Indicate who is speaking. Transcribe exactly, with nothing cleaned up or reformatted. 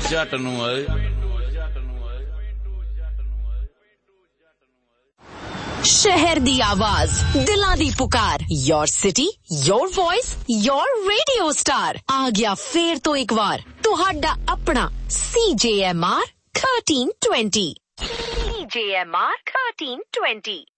Speaker 1: ਜੱਟ ਨੂੰ ਓਏ
Speaker 2: शहर दी आवाज दिलां दी पुकार your city your voice your radio star आ गया फेर तो एक बार तुहाडा अपना सी जे M R thirteen twenty C जे एम आर थर्टीन ट्वेंटी